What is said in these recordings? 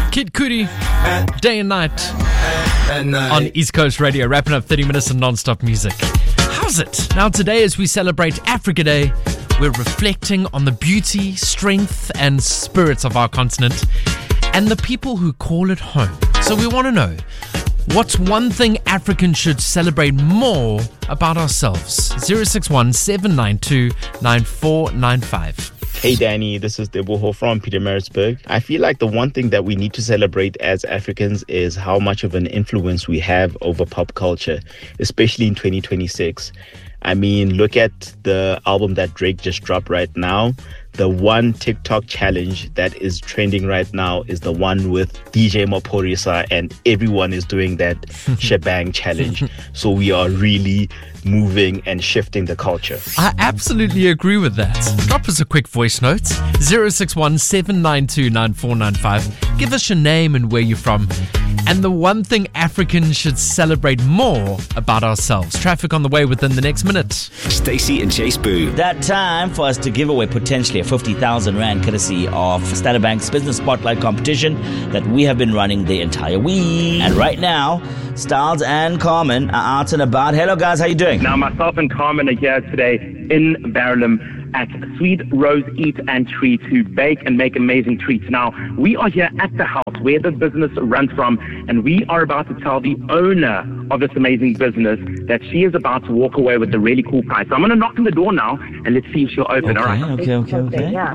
Kid Cudi, day and night on East Coast Radio, wrapping up 30 minutes of non-stop music. How's it? Now today, as we celebrate Africa Day, we're reflecting on the beauty, strength and spirit of our continent and the people who call it home. So we want to know, what's one thing Africans should celebrate more about ourselves? 061 792 9495. Hey Danny, this is Deboho from Pietermaritzburg. I feel like the one thing that we need to celebrate as Africans is how much of an influence we have over pop culture, especially in 2026. I mean, look at the album that Drake just dropped right now. The one TikTok challenge that is trending right now is the one with DJ Maphorisa, and everyone is doing that shebang challenge. So we are really moving and shifting the culture. I absolutely agree with that. Drop us a quick voice note, 061 792 9495. Give us your name and where you're from. And the one thing Africans should celebrate more about ourselves. Traffic on the way within the next minute. Stacey and Chase Boo. That time for us to give away potentially a 50,000 Rand courtesy of Standard Bank's Business Spotlight competition that we have been running the entire week. And right now, Styles and Carmen are out and about. Hello guys, how you doing? Now myself and Carmen are here today in Verulam at Sweet Rose Eat and Treat to bake and make amazing treats. Now, we are here at the house where the business runs from, and we are about to tell the owner of this amazing business that she is about to walk away with a really cool prize. So I'm going to knock on the door now, and let's see if she'll open. Okay, all right? Okay. Yeah.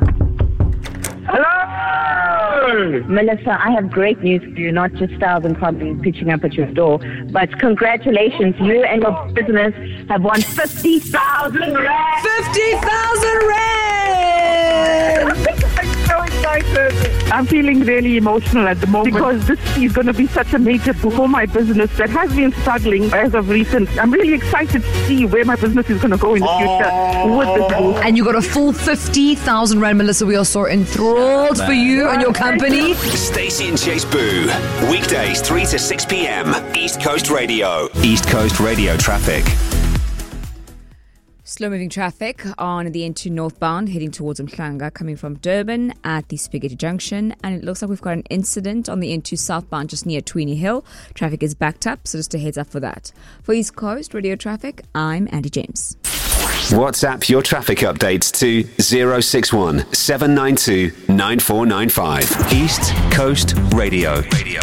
Hello! Melissa, I have great news for you, not just Styles and Carmen pitching up at your door, but congratulations, you and your business have won 50,000 Rand! 50,000 Rand! I'm so excited. I'm feeling really emotional at the moment because this is going to be such a major boost for my business that has been struggling as of recent. I'm really excited to see where my business is going to go in the future with this boost. And you got a full 50,000 Rand, Melissa. We are so enthralled for you and your company. Stacey and Chase Boo. Weekdays 3 to 6 p.m. East Coast Radio. East Coast Radio traffic. Slow-moving traffic on the N2 northbound heading towards Mhlanga coming from Durban at the Spaghetti Junction. And it looks like we've got an incident on the N2 southbound just near Tweeny Hill. Traffic is backed up, so just a heads up for that. For East Coast Radio Traffic, I'm Andy James. WhatsApp your traffic updates to 061 792 9495. East Coast Radio. Good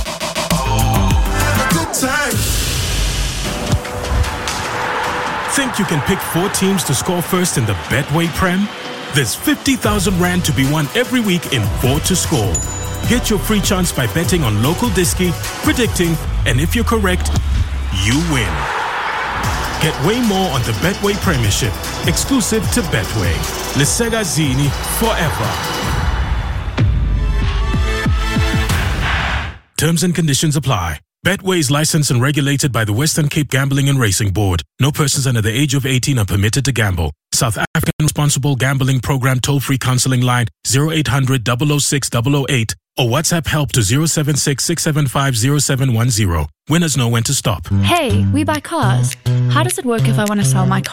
time. Think you can pick 4 teams to score first in the Betway Prem? There's 50,000 Rand to be won every week in 4 to score. Get your free chance by betting on local disky, predicting, and if you're correct, you win. Get way more on the Betway Premiership, exclusive to Betway. Lesega Zini forever. Terms and conditions apply. Betway is licensed and regulated by the Western Cape Gambling and Racing Board. No persons under the age of 18 are permitted to gamble. South African Responsible Gambling Program toll-free counseling line 0800 006 008 or WhatsApp help to 076 675 0710. Winners know when to stop. Hey, we buy cars. How does it work if I want to sell my car?